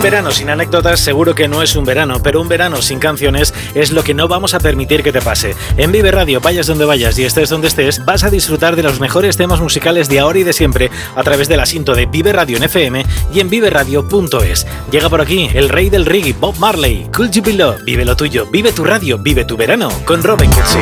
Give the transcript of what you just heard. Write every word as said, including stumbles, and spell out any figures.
verano sin anécdotas seguro que no es un verano, pero un verano sin canciones es lo que no vamos a permitir que te pase. En Vive Radio, vayas donde vayas y estés donde estés, vas a disfrutar de los mejores temas musicales de ahora y de siempre a través del asinto de Vive Radio en F M y en vive radio punto es. Llega por aquí el rey del reggae, Bob Marley, Could You Be Love. Vive lo tuyo, vive tu radio, vive tu verano con Robin Kersey.